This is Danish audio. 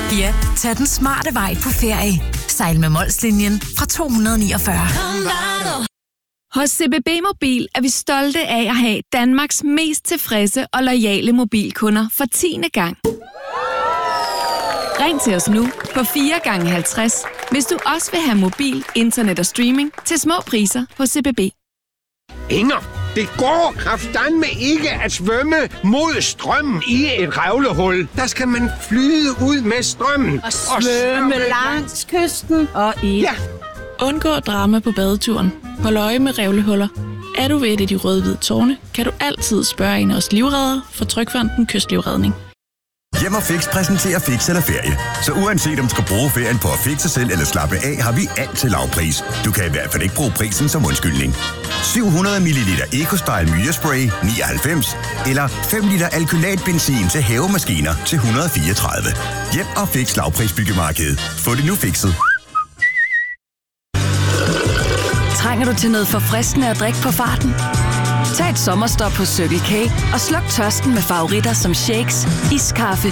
Ja, tag den smarte vej på ferie. Sejl med Molslinjen fra 249. Hos CBB Mobil er vi stolte af at have Danmarks mest tilfredse og loyale mobilkunder for 10. gang. Ring til os nu på 4 gange 50, hvis du også vil have mobil, internet og streaming til små priser hos CBB. Inger, det går kraftedeme ikke at svømme mod strømmen i et revlehul. Der skal man flyde ud med strømmen. Og svømme langs kysten og i... Ja. Undgå drama på badeturen. Hold øje med revlehuller. Er du ved et af de røde-hvide tårne, kan du altid spørge en af os livreddere fra Trygfonden Kystlivredning. Hjem og Fix præsenterer Fix eller ferie. Så uanset om du skal bruge ferien på at fikse selv eller slappe af, har vi altid lavpris. Du kan i hvert fald ikke bruge prisen som undskyldning. 700 ml EcoStyle Myrespray 99 eller 5 liter alkylatbenzin til havemaskiner til 134. Hjem og Fix lavprisbyggemarkedet. Få det nu fikset. Trænger du til noget forfriskende at drikke på farten? Tag et sommerstop hos Circle K og sluk tørsten med favoritter som shakes, iskaffe,